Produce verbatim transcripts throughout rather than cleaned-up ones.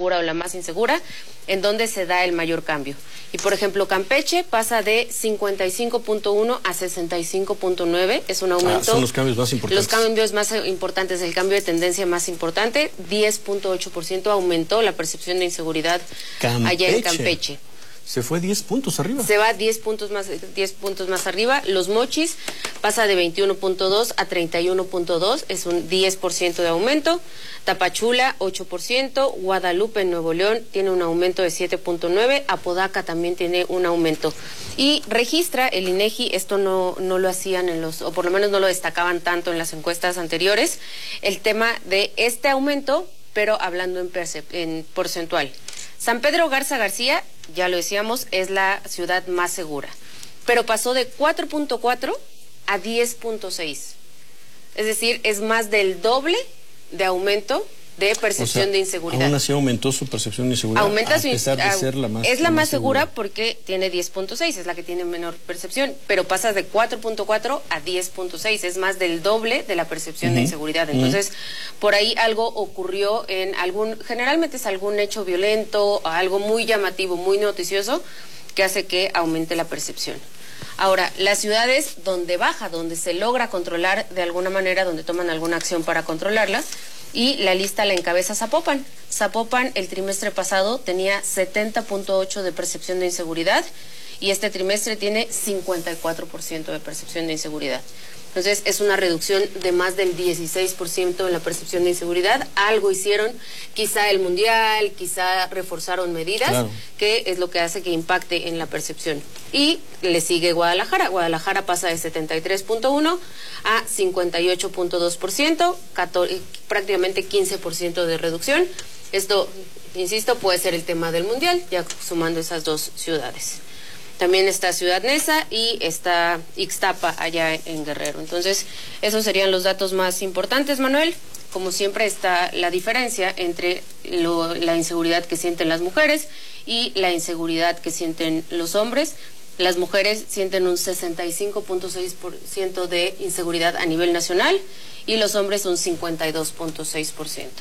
insegura o la más insegura, en donde se da el mayor cambio. Y por ejemplo, Campeche pasa de cincuenta y cinco punto uno a sesenta y cinco punto nueve, es un aumento. Ah, son los cambios más importantes. Los cambios más importantes, el cambio de tendencia más importante, diez punto ocho por ciento aumentó la percepción de inseguridad Campeche. allá en Campeche. Se fue diez puntos arriba. Se va diez puntos más, diez puntos más arriba. Los Mochis pasa de veintiuno punto dos a treinta y uno punto dos, es un diez por ciento de aumento. Tapachula, ocho por ciento. Guadalupe, en Nuevo León, tiene un aumento de siete punto nueve. Apodaca también tiene un aumento. Y registra el INEGI, esto no, no lo hacían en los, o por lo menos no lo destacaban tanto en las encuestas anteriores, el tema de este aumento, pero hablando en, en porcentual. San Pedro Garza García, ya lo decíamos, es la ciudad más segura, pero pasó de cuatro punto cuatro a diez punto seis. Es decir, es más del doble de aumento de percepción, o sea, de inseguridad. Aún así aumentó su percepción de inseguridad, Aumenta a su, pesar de ser la más Es la, la más, más segura, segura porque tiene diez punto seis, es la que tiene menor percepción, pero pasa de cuatro punto cuatro a diez punto seis, es más del doble de la percepción uh-huh. de inseguridad. Entonces, uh-huh. por ahí algo ocurrió en algún, generalmente es algún hecho violento, algo muy llamativo, muy noticioso, que hace que aumente la percepción. Ahora, las ciudades donde baja, donde se logra controlar de alguna manera, donde toman alguna acción para controlarla, y la lista la encabeza Zapopan. Zapopan el trimestre pasado tenía setenta punto ocho de percepción de inseguridad y este trimestre tiene cincuenta y cuatro por ciento de percepción de inseguridad. Entonces es una reducción de más del dieciséis por ciento en la percepción de inseguridad. Algo hicieron, quizá el mundial, quizá reforzaron medidas, claro, que es lo que hace que impacte en la percepción. Y le sigue Guadalajara. Guadalajara pasa de setenta y tres punto uno a cincuenta y ocho punto dos por ciento, prácticamente quince por ciento de reducción. Esto, insisto, puede ser el tema del mundial, ya sumando esas dos ciudades. También está Ciudad Neza y está Ixtapa allá en Guerrero. Entonces, esos serían los datos más importantes, Manuel. Como siempre está la diferencia entre lo, la inseguridad que sienten las mujeres y la inseguridad que sienten los hombres. Las mujeres sienten un sesenta y cinco punto seis por ciento de inseguridad a nivel nacional y los hombres un cincuenta y dos punto seis por ciento.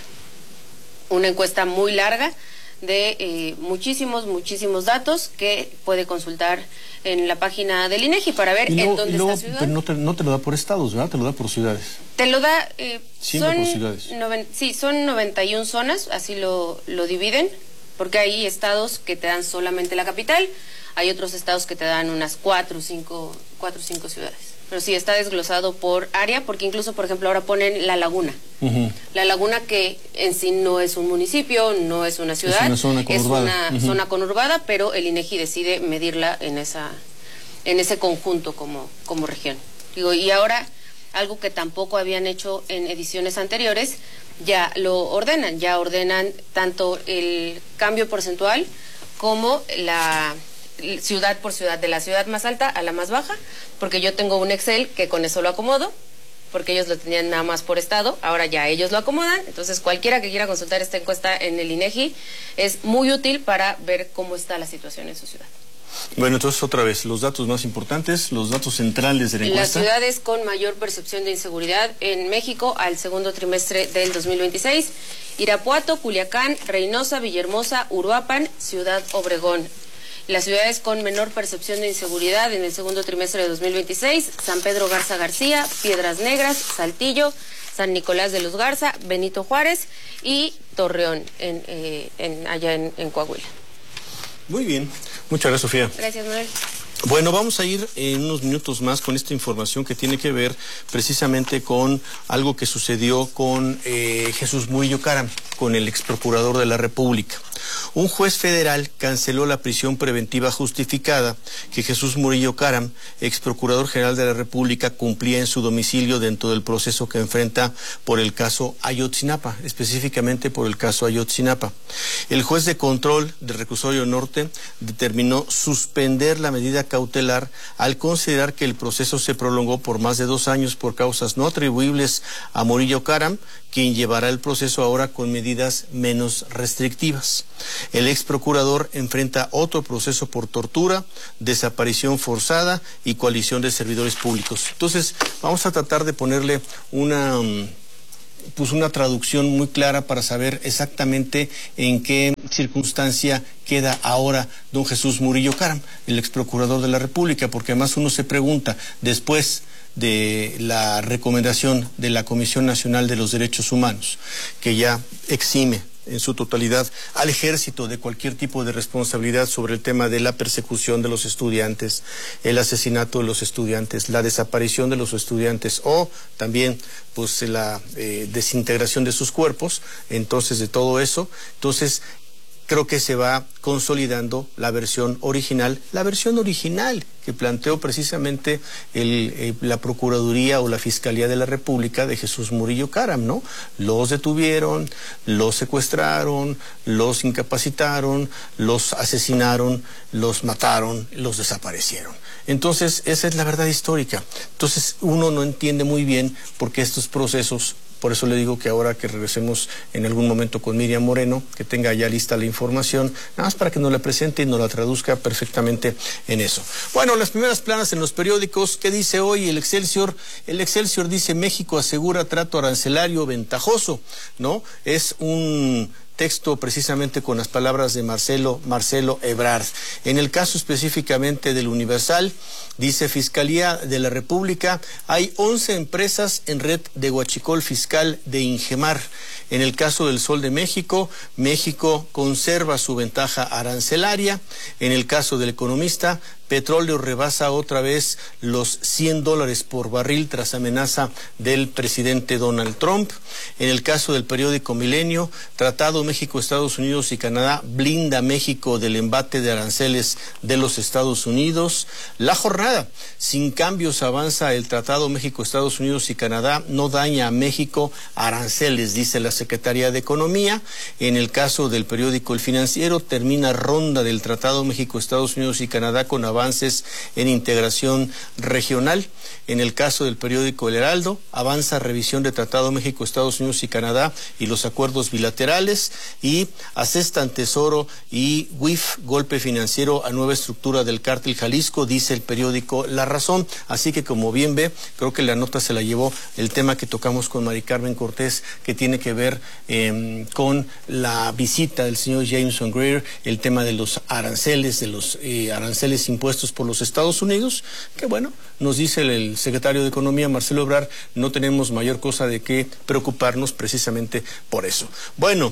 Una encuesta muy larga de eh, muchísimos, muchísimos datos que puede consultar en la página del INEGI para ver luego, en dónde luego, está ciudad. Pero no te, no te lo da por estados, ¿verdad? Te lo da por ciudades. Te lo da, eh, Siempre son, por ciudades. Noven, sí, son noventa y una zonas, así lo, lo dividen, porque hay estados que te dan solamente la capital, hay otros estados que te dan unas cuatro o cinco, cuatro o cinco ciudades. Pero sí, está desglosado por área, porque incluso, por ejemplo, ahora ponen La Laguna. Uh-huh. La Laguna, que en sí no es un municipio, no es una ciudad, es una zona conurbada, es una uh-huh. zona conurbada, pero el INEGI decide medirla en esa, en ese conjunto como, como región. Digo, y ahora, algo que tampoco habían hecho en ediciones anteriores, ya lo ordenan, ya ordenan tanto el cambio porcentual como la ciudad por ciudad, de la ciudad más alta a la más baja, porque yo tengo un Excel que con eso lo acomodo, porque ellos lo tenían nada más por estado, ahora ya ellos lo acomodan. Entonces cualquiera que quiera consultar esta encuesta en el INEGI es muy útil para ver cómo está la situación en su ciudad. Bueno, entonces otra vez, los datos más importantes, los datos centrales de la encuesta. Las ciudades con mayor percepción de inseguridad en México al segundo trimestre del dos mil veintiséis: Irapuato, Culiacán, Reynosa, Villahermosa, Uruapan, Ciudad Obregón. Las ciudades con menor percepción de inseguridad en el segundo trimestre de dos mil veintiséis: San Pedro Garza García, Piedras Negras, Saltillo, San Nicolás de los Garza, Benito Juárez y Torreón, en, eh, en, allá en, en Coahuila. Muy bien. Muchas gracias, Sofía. Gracias, Manuel. Bueno, vamos a ir en unos minutos más con esta información que tiene que ver precisamente con algo que sucedió con eh, Jesús Murillo Caram, con el exprocurador de la República. Un juez federal canceló la prisión preventiva justificada que Jesús Murillo Caram, exprocurador general de la República, cumplía en su domicilio dentro del proceso que enfrenta por el caso Ayotzinapa, específicamente por el caso Ayotzinapa. El juez de control del Reclusorio Norte determinó suspender la medida cautelar al considerar que el proceso se prolongó por más de dos años por causas no atribuibles a Murillo Caram, quien llevará el proceso ahora con medidas menos restrictivas. El ex procurador enfrenta otro proceso por tortura, desaparición forzada y coalición de servidores públicos. Entonces, vamos a tratar de ponerle una, pues una traducción muy clara para saber exactamente en qué circunstancia queda ahora don Jesús Murillo Caram, el ex procurador de la República? Porque además uno se pregunta, después de la recomendación de la Comisión Nacional de los Derechos Humanos, que ya exime en su totalidad al ejército de cualquier tipo de responsabilidad sobre el tema de la persecución de los estudiantes, el asesinato de los estudiantes, la desaparición de los estudiantes o también pues la eh, desintegración de sus cuerpos, entonces de todo eso, entonces creo que se va consolidando la versión original, la versión original que planteó precisamente el, eh, la Procuraduría o la Fiscalía de la República de Jesús Murillo Caram, ¿no? Los detuvieron, los secuestraron, los incapacitaron, los asesinaron, los mataron, los desaparecieron. Entonces, esa es la verdad histórica. Entonces, uno no entiende muy bien por qué estos procesos. Por eso le digo que ahora que regresemos en algún momento con Miriam Moreno, que tenga ya lista la información, nada más para que nos la presente y nos la traduzca perfectamente en eso. Bueno, las primeras planas en los periódicos, ¿qué dice hoy el Excelsior? El Excelsior dice: México asegura trato arancelario ventajoso, ¿no? Es un texto precisamente con las palabras de Marcelo, Marcelo Ebrard. En el caso específicamente del Universal, dice Fiscalía de la República, hay once empresas en red de huachicol fiscal de Ingemar. En el caso del Sol de México, México conserva su ventaja arancelaria. En el caso del Economista, petróleo rebasa otra vez los cien dólares por barril tras amenaza del presidente Donald Trump. En el caso del periódico Milenio, Tratado México, Estados Unidos y Canadá blinda a México del embate de aranceles de los Estados Unidos. La jornada, sin cambios avanza el Tratado México, Estados Unidos y Canadá, no daña a México aranceles, dice la Secretaría de Economía. En el caso del periódico El Financiero, termina ronda del Tratado México, Estados Unidos y Canadá con avances en integración regional. En el caso del periódico El Heraldo, avanza revisión de Tratado México, Estados Unidos y Canadá y los acuerdos bilaterales, y asestan Tesoro y W I F golpe financiero a nueva estructura del cártel Jalisco, dice el periódico La Razón. Así que, como bien ve, creo que la nota se la llevó el tema que tocamos con Mari Carmen Cortés, que tiene que ver eh, con la visita del señor Jameson Greer, el tema de los aranceles, de los eh, aranceles impuestos por los Estados Unidos, que bueno, nos dice el, el secretario de Economía, Marcelo Ebrard, no tenemos mayor cosa de qué preocuparnos precisamente por eso. Bueno,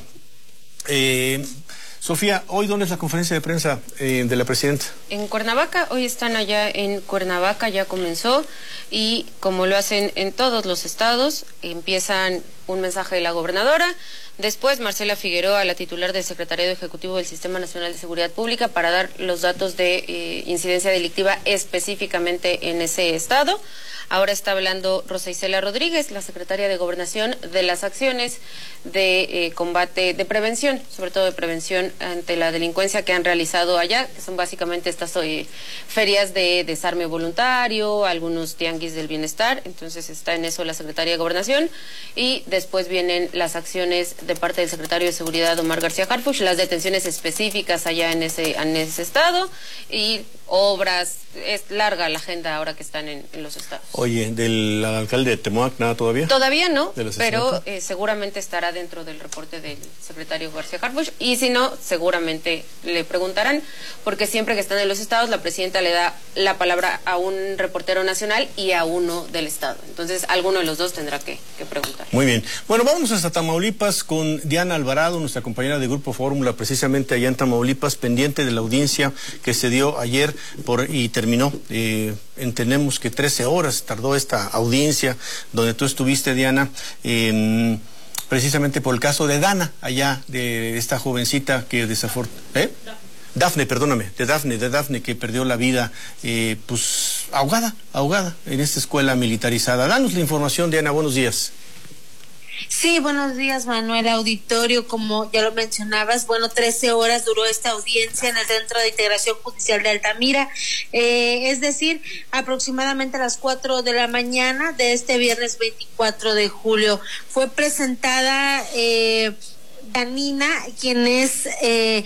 eh, Sofía, ¿hoy dónde es la conferencia de prensa eh, de la presidenta? En Cuernavaca, hoy están allá en Cuernavaca, ya comenzó, y como lo hacen en todos los estados, empiezan un mensaje de la gobernadora, después Marcela Figueroa, la titular del Secretariado Ejecutivo del Sistema Nacional de Seguridad Pública, para dar los datos de eh, incidencia delictiva específicamente en ese estado. Ahora está hablando Rosa Isela Rodríguez, la secretaria de Gobernación, de las acciones de eh, combate, de prevención, sobre todo de prevención ante la delincuencia que han realizado allá, que son básicamente estas eh, ferias de desarme voluntario, algunos tianguis del bienestar. Entonces está en eso la secretaria de Gobernación, y después vienen las acciones de parte del secretario de Seguridad, Omar García Harfuch, las detenciones específicas allá en ese, en ese estado, y obras. Es larga la agenda ahora que están en, en los estados. Oye, ¿del alcalde de Temoac nada todavía? Todavía no, pero eh, seguramente estará dentro del reporte del secretario García Harfuch, y si no, seguramente le preguntarán, porque siempre que están en los estados, la presidenta le da la palabra a un reportero nacional y a uno del estado. Entonces, alguno de los dos tendrá que, que preguntar. Muy bien. Bueno, vamos hasta Tamaulipas con Diana Alvarado, nuestra compañera de Grupo Fórmula, precisamente allá en Tamaulipas, pendiente de la audiencia que se dio ayer por y terminó. Eh, entendemos que trece horas tardó esta audiencia donde tú estuviste, Diana, eh, precisamente por el caso de Dana, allá de esta jovencita que desafortunadamente... ¿Eh? Dafne, perdóname, de Dafne, de Dafne que perdió la vida, eh, pues ahogada, ahogada en esta escuela militarizada. Danos la información, Diana, buenos días. Sí, buenos días, Manuel Auditorio. Como ya lo mencionabas, bueno, trece horas duró esta audiencia en el Centro de Integración Judicial de Altamira, eh, es decir, aproximadamente a las cuatro de la mañana de este viernes veinticuatro de julio. Fue presentada... Eh, Yanina, quien es eh,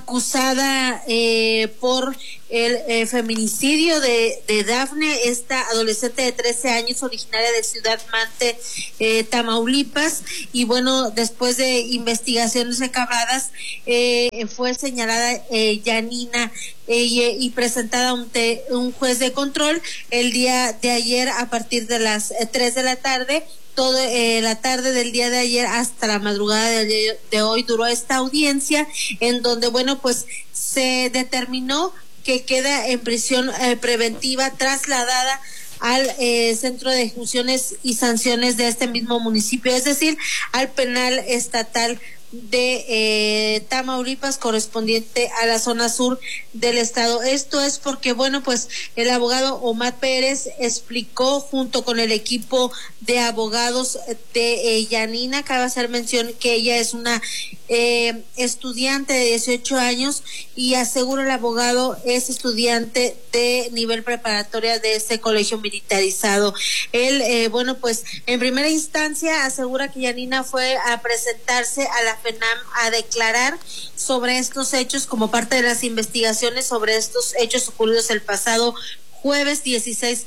acusada eh, por el eh, feminicidio de, de Dafne, esta adolescente de trece años, originaria de Ciudad Mante, eh, Tamaulipas, y bueno, después de investigaciones recabadas, eh, fue señalada eh, Yanina eh, y, y presentada ante un juez de control el día de ayer a partir de las eh, tres de la tarde. Toda eh, la tarde del día de ayer hasta la madrugada de, de hoy duró esta audiencia, en donde, bueno, pues se determinó que queda en prisión eh, preventiva, trasladada al eh, Centro de Ejecuciones y Sanciones de este mismo municipio, es decir, al penal estatal de eh, Tamaulipas, correspondiente a la zona sur del estado. Esto es porque, bueno, pues el abogado Omar Pérez explicó junto con el equipo de abogados de eh, Yanina, cabe hacer mención que ella es una eh, estudiante de dieciocho años, y asegura el abogado es estudiante de nivel preparatoria de este colegio militarizado. Él, eh, bueno, pues en primera instancia asegura que Yanina fue a presentarse a la FENAM a declarar sobre estos hechos como parte de las investigaciones sobre estos hechos ocurridos el pasado jueves dieciséis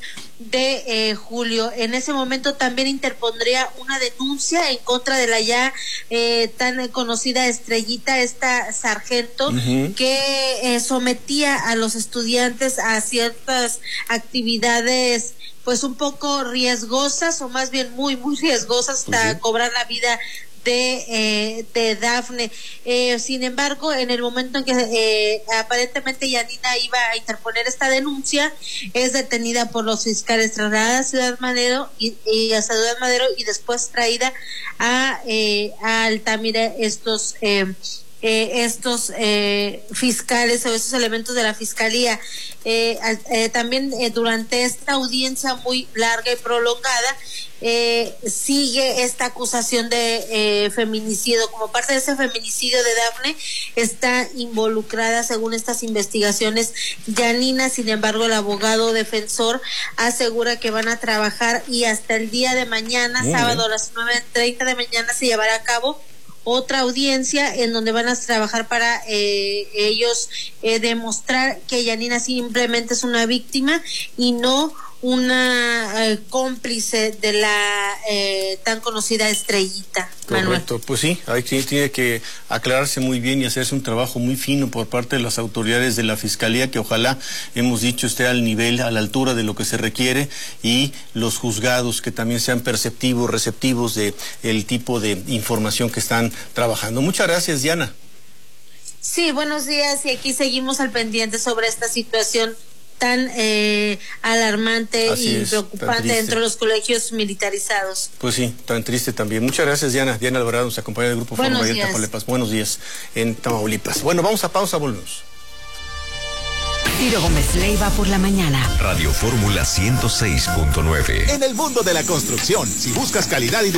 de eh, julio. En ese momento también interpondría una denuncia en contra de la ya eh, tan conocida Estrellita, esta sargento, uh-huh. que eh, sometía a los estudiantes a ciertas actividades pues un poco riesgosas, o más bien muy, muy riesgosas, hasta uh-huh. cobrar la vida de eh, de Dafne. Eh, sin embargo, en el momento en que eh, aparentemente Yanina iba a interponer esta denuncia, es detenida por los fiscales, trasladada a Ciudad Madero y, y a Ciudad Madero y después traída a, eh, a Altamira. Estos eh, eh, estos eh, fiscales o estos elementos de la fiscalía eh, eh, también eh, durante esta audiencia muy larga y prolongada Eh, sigue esta acusación de eh, feminicidio. Como parte de ese feminicidio de Dafne está involucrada, según estas investigaciones, Yanina. Sin embargo, el abogado defensor asegura que van a trabajar y hasta el día de mañana, Muy sábado bien. a las nueve treinta de mañana, se llevará a cabo otra audiencia en donde van a trabajar para eh, ellos eh, demostrar que Yanina simplemente es una víctima y no una eh, cómplice de la eh, tan conocida Estrellita. Correcto, Manuel. Pues sí, ahí tiene que aclararse muy bien y hacerse un trabajo muy fino por parte de las autoridades de la Fiscalía, que ojalá, hemos dicho, esté al nivel, a la altura de lo que se requiere, y los juzgados que también sean perceptivos, receptivos de el tipo de información que están trabajando. Muchas gracias, Diana. Sí, buenos días, y aquí seguimos al pendiente sobre esta situación tan eh, alarmante Así y es, preocupante dentro de los colegios militarizados. Pues sí, tan triste también. Muchas gracias, Diana. Diana Alvarado nos acompaña del Grupo Fórmula en Tamaulipas. Buenos días en Tamaulipas. Bueno, vamos a pausa, volvemos. Ciro Gómez Leiva por la mañana. Radio Fórmula ciento seis punto nueve. En el mundo de la construcción, si buscas calidad y